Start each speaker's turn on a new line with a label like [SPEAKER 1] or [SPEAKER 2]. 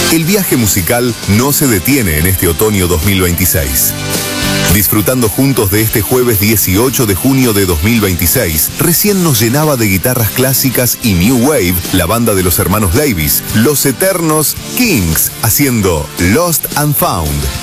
[SPEAKER 1] El viaje musical no se detiene en este otoño 2026. Disfrutando juntos de este jueves 18 de junio de 2026, recién nos llenaba de guitarras clásicas y New Wave la banda de los hermanos Davis, los eternos Kings, haciendo Lost and Found.